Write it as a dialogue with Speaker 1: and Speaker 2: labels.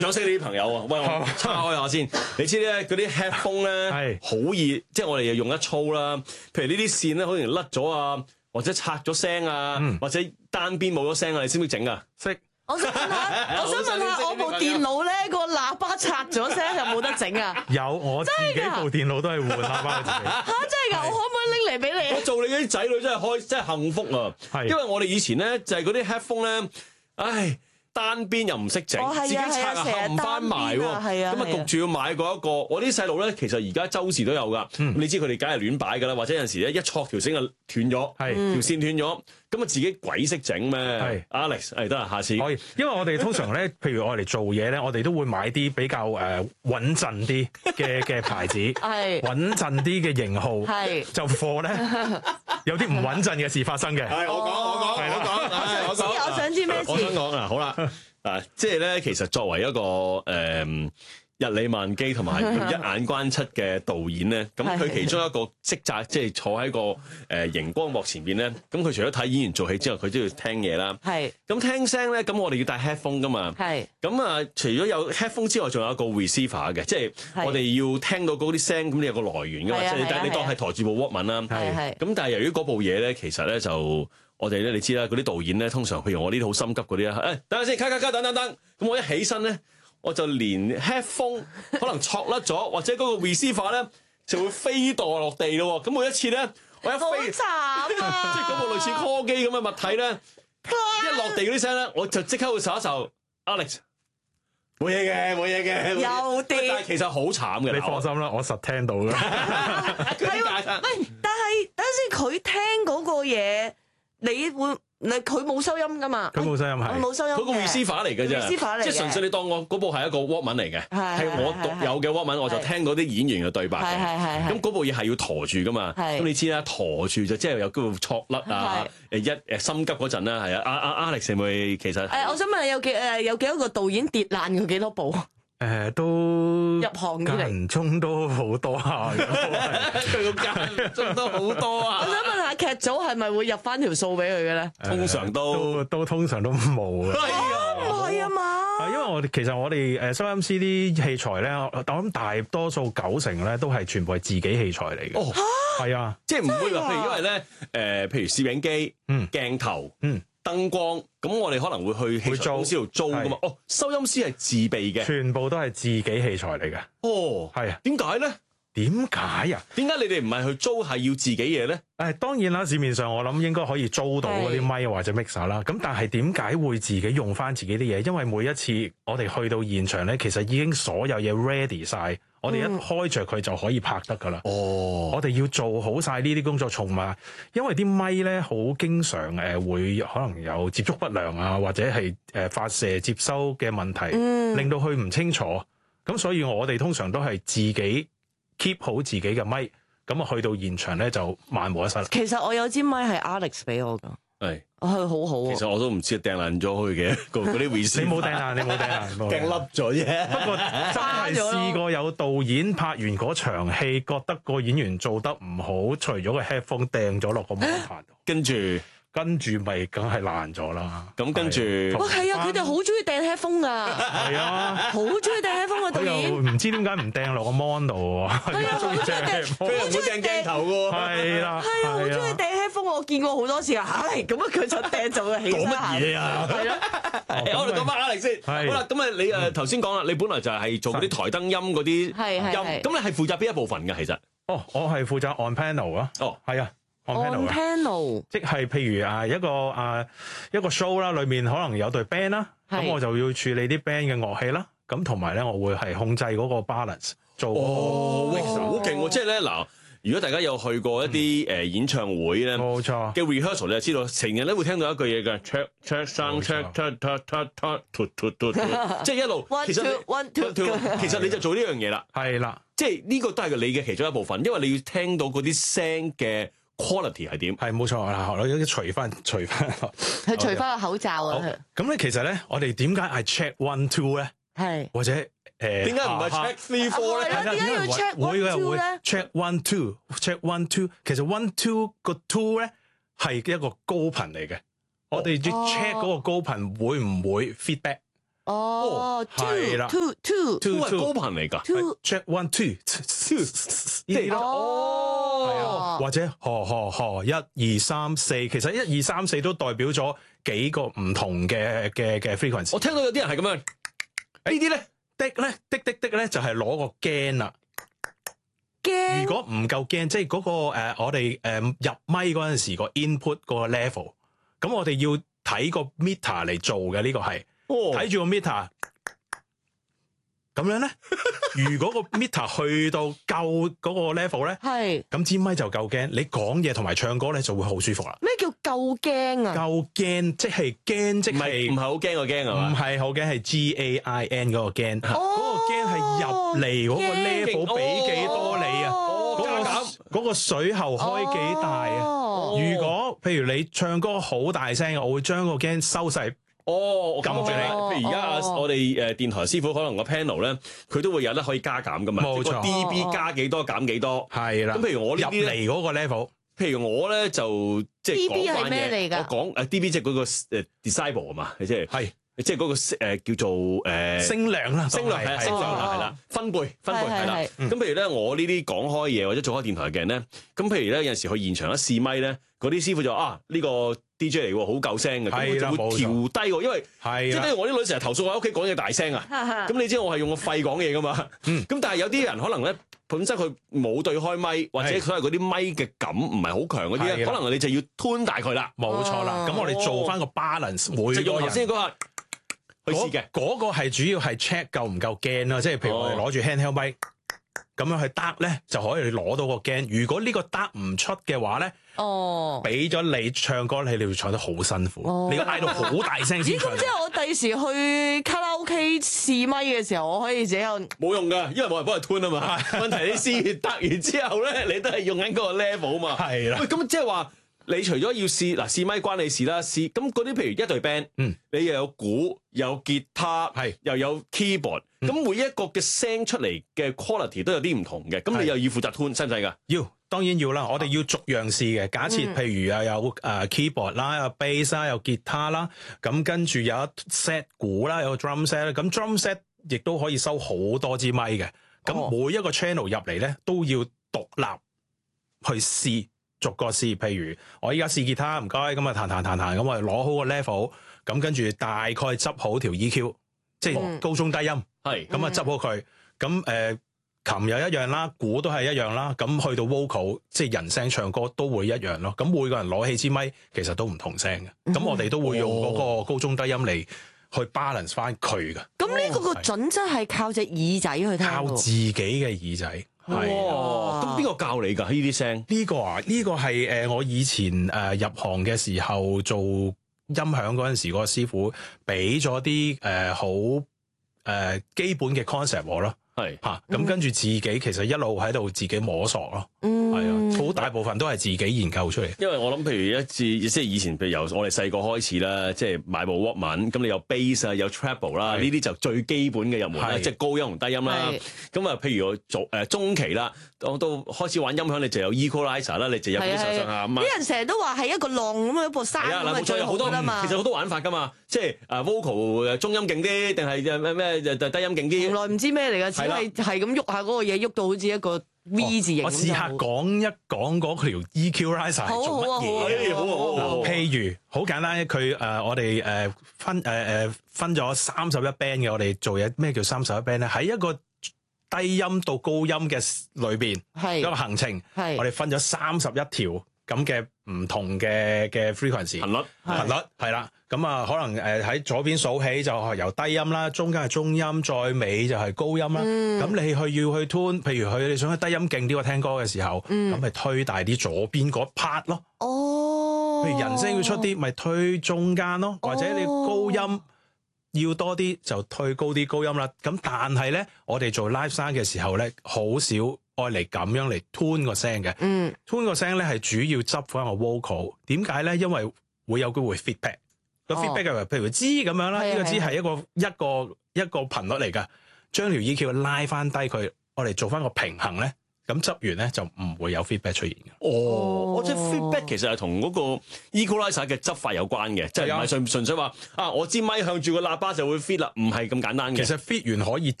Speaker 1: 想識呢啲朋友啊！喂，我岔開下先。你知咧嗰啲 headphone 咧好易，即係我哋又用得粗啦。譬如呢啲線咧，好容易甩咗啊，或者拆咗聲啊，或者單邊冇咗聲啊，你識唔識整啊？
Speaker 2: 識。
Speaker 3: 我想問下，我部電腦咧個喇叭拆咗聲有冇得整啊？
Speaker 2: 有，我自己部電腦都係換喇叭嘅自己。
Speaker 3: 嚇！真係㗎，我可唔可以拎嚟俾你？
Speaker 1: 我做你嗰啲仔女真係幸福啊！因為我哋以前咧就係嗰啲 headphone 咧，唉。單邊又唔識整，自己拆又合唔翻埋喎，咁啊焗住要買過一個。我啲細路咧，其實而家周時都有噶。你知佢哋梗係亂擺噶啦，或者有陣時咧一戳條繩就斷咗，條線斷咗，咁啊自己鬼識整咩？Alex， 得啦，下次可以。
Speaker 2: 因為我哋通常咧，譬如我哋做嘢咧，我哋都會買啲比較穩陣啲嘅牌子，穩陣啲嘅型號，就貨咧有啲唔穩陣嘅事發生嘅。
Speaker 3: 我想知咩事？
Speaker 1: 我想講好啦，即係咧，其實作為一個日理萬機同埋一眼關七嘅導演咧，咁佢其中一個職責，即係坐喺個熒光幕前邊咧，咁佢除咗睇演員做戲之外，佢都要聽嘢啦。咁聽聲咧，咁我哋要戴 headphone 噶嘛。咁啊，除咗有 headphone 之外，仲有一個 receiver 嘅，即係我哋要聽到嗰啲聲，咁你有個來源噶嘛。即係你當係抬住部 Walkman 啦。咁但係由於嗰部嘢咧，其實咧就我哋咧，你知啦，嗰啲導演咧，通常譬如我呢啲好心急嗰啲啊，等陣先，咔，等，咁我一起身咧，我就連 headphone 可能錯甩咗，或者嗰個 receiver 咧就會飛墮落地咯。咁每一次咧，我一飛，
Speaker 3: 好慘啊！
Speaker 1: 即係嗰部類似 call 機咁嘅物體咧，一落地嗰啲聲咧，我就即刻會睄一睄 Alex， 冇嘢嘅，
Speaker 3: 有啲，
Speaker 1: 但係其實好慘嘅。
Speaker 2: 你放心啦，我實聽到嘅。
Speaker 3: 喂，但係等陣先，佢聽嗰個嘢，佢冇收音噶嘛？
Speaker 2: 佢冇收音係，
Speaker 3: 冇收音。
Speaker 1: 嗰個 receiver 嚟嘅啫，即係純粹你當我嗰部係一個 Walkman 嚟嘅，係我獨有嘅 Walkman，我就聽到啲演員嘅對白嘅。咁嗰部嘢係要陀住噶嘛？咁你知啦，陀住就即係有機會錯甩啊！心急嗰陣啦，係啊，阿 Alex 咪其實
Speaker 3: 我想問有幾多個導演跌爛過幾多部？
Speaker 2: 都
Speaker 3: 入行以嚟
Speaker 2: 間中都好多下，
Speaker 1: 佢個間中都好多啊！
Speaker 3: 我想問下劇組係咪會入翻條數俾佢嘅咧？
Speaker 1: 通常都
Speaker 2: 通常都冇嘅。
Speaker 3: 唔係啊嘛？
Speaker 2: 因為其實我哋收音師啲器材咧，我諗大多數90%咧都係全部係自己器材嚟嘅。哦，係啊，
Speaker 1: 即係唔會話，譬如因為咧譬如攝影機、鏡頭、燈光，咁我哋可能會去器材公司度租噶嘛。哦，收音師係自備嘅，
Speaker 2: 全部都係自己器材嚟嘅。
Speaker 1: 哦，係啊，點解咧？
Speaker 2: 點解啊？
Speaker 1: 點解你哋唔係去租，係要自己嘢咧？
Speaker 2: 當然啦，市面上我諗應該可以租到嗰啲咪或者 mixer 啦。咁但係點解會自己用翻自己啲嘢？因為每一次我哋去到現場咧，其實已經所有嘢 ready 晒，我哋一開着佢就可以拍得噶啦。哦，我哋要做好晒呢啲工作，從埋因為啲咪咧好經常會可能有接觸不良啊，或者係發射接收嘅問題，令到佢唔清楚。咁所以我哋通常都係自己 keep 好自己嘅咪，咁啊去到現場咧就萬無一失。
Speaker 3: 其實我有支咪係 Alex 俾我㗎，係佢好好啊。
Speaker 1: 其實我都唔知掟爛咗佢嘅嗰啲 receiver。
Speaker 2: 你冇掟爛，
Speaker 1: 掟凹咗啫。
Speaker 2: 不過真係試過有導演拍完嗰場戲，覺得個演員做得唔好，除咗個 headphone 掟咗落個網盤度，跟住咪梗係爛咗啦。
Speaker 1: 咁跟住，
Speaker 3: 哇係啊！佢哋好中意掟 headphone 㗎，係
Speaker 2: 啊，
Speaker 3: 好中意掟 headphone 嘅導演。
Speaker 2: 唔知點解唔掟落個 mon 度喎？
Speaker 3: 係啊，好中意掟，
Speaker 1: 佢又唔會掟鏡頭㗎喎。
Speaker 2: 係啦，
Speaker 3: 係啊，好中意掟 headphone，我見過好多次啊。咁啊，佢就掟就會起身。
Speaker 1: 講乜嘢啊？係咯。我哋講翻 Alex 先。好啦，咁啊，你頭先講啦，你本來就係做嗰啲台燈音嗰啲音，咁你係負責邊一部分㗎？其實，
Speaker 2: 我係負責 on panel 啊。哦，係啊。
Speaker 3: on panel，
Speaker 2: 即係譬如一個 show 啦，裏面可能有隊 band 啦，咁我就要處理啲 band 嘅樂器啦，咁同埋咧我會係控制嗰個 balance 做。
Speaker 1: 好勁喎！即係咧嗱，如果大家有去過一啲演唱會咧，
Speaker 2: 冇錯
Speaker 1: 嘅 rehearsal 你就知道，成日咧會聽到一句嘢嘅 check check sound check check check， 即係一路其實你就做呢樣嘢啦，
Speaker 2: 係啦，
Speaker 1: 即係呢個都係你嘅其中一部分，因為你要聽到嗰啲聲嘅 quality 係點？
Speaker 2: 係冇錯啦，我要除翻，
Speaker 3: 佢除翻個口罩啊！
Speaker 2: 咁咧，其實咧，我哋點解係 check 1 2咧？係或者
Speaker 1: 點解唔係 check 3 4咧？
Speaker 3: 點解要 check 1 2咧
Speaker 2: ？check 1 2 check 1 2，其實 1 2個 2咧係一個高頻嚟嘅，我哋要 check 嗰個高頻會唔會 feedback？
Speaker 3: 哦
Speaker 2: 係啦
Speaker 3: ，two
Speaker 1: 都係高頻嚟㗎。
Speaker 3: two
Speaker 2: check 1 2呢啲咯。係啊，
Speaker 3: 哦，
Speaker 2: 或者1 2 3 4，其實1 2 3 4都代表咗幾個唔同嘅frequency。
Speaker 1: 我聽到有啲人係咁樣，呢啲咧
Speaker 2: 的咧就係攞個 gain 啦。
Speaker 3: 驚
Speaker 2: 如果唔夠 gain，即係嗰個我哋入咪嗰陣時個 input 嗰個 level，咁我哋要睇個 meter 嚟做嘅呢個係。睇住個 meter，咁樣咧，如果個 meter 去到夠嗰個 level 咧，
Speaker 3: 係
Speaker 2: 咁支咪就夠驚，你講嘢同埋唱歌咧就會好舒服啦。
Speaker 3: 咩叫夠驚啊？
Speaker 2: 夠驚即係驚，即
Speaker 1: 唔係
Speaker 2: 係
Speaker 1: 好驚個驚係
Speaker 2: 唔
Speaker 1: 嘛？
Speaker 2: 係好驚，係 GAIN 嗰個驚，嗰個驚係入嚟嗰個 level 俾幾多你啊？嗰個水喉開幾大啊？如果譬如你唱歌好大聲嘅，我會將個驚收細。
Speaker 1: 我撳住你。
Speaker 3: 哦
Speaker 1: 譬如而家我哋電台師傅可能個 panel 咧，佢都會有得可以加減噶嘛。
Speaker 2: 冇錯
Speaker 1: 即係個 dB 加幾多減幾多。
Speaker 2: 係啦。
Speaker 1: 咁譬如我呢
Speaker 2: 入
Speaker 1: 啲咧，
Speaker 2: 嚟嗰個 level。
Speaker 1: 譬如我咧就即係
Speaker 3: dB
Speaker 1: 講翻
Speaker 3: 係咩嚟㗎
Speaker 1: 嘢。我講dB 即係嗰個decibel 啊嘛，即係
Speaker 2: 係
Speaker 1: 即係嗰個叫做
Speaker 2: 聲量啦，
Speaker 1: 聲量係聲量
Speaker 3: 哦
Speaker 1: 係啦，分貝
Speaker 3: 係
Speaker 1: 係啦。
Speaker 3: 係
Speaker 1: 咁譬如咧，我呢啲講開嘢或者做開電台嘅人咧，咁譬如咧有陣時去現場一試咪咧，嗰啲師傅就呢個 DJ 嚟喎，好夠聲嘅，咁佢就會調低喎，因為即係我啲女成日投訴我喺屋企講嘢大聲啊。咁你知我係用個肺講嘢噶嘛？咁但係有啲人可能咧本身佢冇對開咪，或者所謂嗰啲咪嘅感唔係好強嗰啲咧，可能你就要 tune 大佢啦。
Speaker 2: 冇錯啦。咁我哋做翻個 balance，每
Speaker 1: 就用頭先嗰個去試嘅。
Speaker 2: 嗰個係主要係 check 夠唔夠 gain 啦，即係譬如我哋攞住 handheld 咪咁樣去得咧，就可以攞到個 gain。如果呢個得唔出嘅話咧，俾咗你唱歌，你會唱得好辛苦，你要嗌到好大聲先
Speaker 3: 咦，
Speaker 2: 唱。
Speaker 3: 咁即係我第時去卡拉 OK 試咪嘅時候，我可以自己有
Speaker 1: 冇用㗎，因為冇人幫佢 tune 啊嘛。問題你試完得完之後咧，你都係用緊嗰個 level 啊嘛。
Speaker 2: 係啦
Speaker 1: 喂，咁即係話你除咗要試咪關你事啦，試咁嗰啲譬如一隊 band，你又有鼓，又有吉他，又有 keyboard，咁每一個嘅聲出嚟嘅 quality 都有啲唔同嘅，咁你又要負責 tune，使唔使㗎？
Speaker 2: 當然要啦，我哋要逐樣試嘅。假設譬如有keyboard 啦，有 bass 啦，有吉他啦，咁跟住有一 set 鼓啦，有 drum set 啦，咁 drum set 亦都可以收好多支咪嘅。咁每一個 channel 入嚟咧，都要獨立去試，逐個試。譬如我依家試吉他，唔該，咁啊彈，咁我哋攞好個 level，咁跟住大概執好條 EQ，即係高中低音，
Speaker 1: 係
Speaker 2: 咁啊執好佢，咁琴又一樣啦，鼓都係一樣啦，咁去到 vocal 即係人聲唱歌都會一樣咯。咁每個人攞起支咪，其實都唔同聲嘅。咁我哋都會用嗰個高中低音嚟去 balance 翻佢嘅。
Speaker 3: 咁呢個準則係靠隻耳仔去聽，
Speaker 2: 靠自己嘅耳仔。
Speaker 1: 咁邊個教你㗎？呢啲聲
Speaker 2: 呢個呢個係我以前入行嘅時候做音響嗰陣時，個師傅俾咗啲好基本嘅 concept 我咯。
Speaker 1: 係
Speaker 2: 咁跟住自己其實一路喺度自己摸索咯，係好大部分都係自己研究出嚟。
Speaker 1: 因為我諗，譬如即係以前，譬如由我哋細個開始啦，即係買部 Walkman，咁你有 bass 啊，有 treble 啦，呢啲就最基本嘅入門啦，即係高音同低音啦。咁啊，譬如我做中期啦，我到開始玩音響，你就有 equalizer 啦，你就有啲上上下咁啊。
Speaker 3: 啲人成日都話係一個浪咁樣一部山咁啊，最好啦嘛。
Speaker 1: 其實好多玩法㗎嘛，即係vocal 中音勁啲，定係咩低音勁啲？
Speaker 3: 從來唔知咩嚟㗎，只係咁喐下嗰個嘢，喐到好似一個 V 字形。
Speaker 2: 我試下講一講嗰條 equalizer 係做乜嘢。
Speaker 1: 好。
Speaker 2: 譬如好簡單，佢我哋分咗31 band 嘅，我哋做嘢咩叫31 band 咧？喺一個低音到高音嘅裏邊一個行程，我哋分咗31條咁嘅唔同嘅 frequency 頻率係啦。咁啊，可能喺左邊數起就係由低音啦，中間係中音，再尾就係高音啦。咁你要去 tune，譬如你想去低音勁啲，我聽歌嘅時候，咁咪推大啲左邊嗰 part 咯。譬如人聲要出啲，咪推中間咯，或者你高音要多啲就推高啲高音啦。咁但係咧，我哋做 live sound 嘅時候咧，好少愛嚟咁樣嚟 tune 個聲嘅。tune 個聲咧係主要執翻個 vocal。點解咧？因為會有機會 feedback。個 feedback 嘅，譬如知咁樣啦，呢個知係一個頻率嚟㗎，將條 EQ 拉翻低佢，我哋做翻個平衡咧， 咁執完咧就唔會有 feedback 出現嘅。
Speaker 1: 我即係 feedback 其實係同嗰個 equalizer 嘅執法有關嘅，即係唔係純粹話我支咪向住個喇叭就會 feed 啦，唔係咁簡單嘅。
Speaker 2: 其實 feed 完可以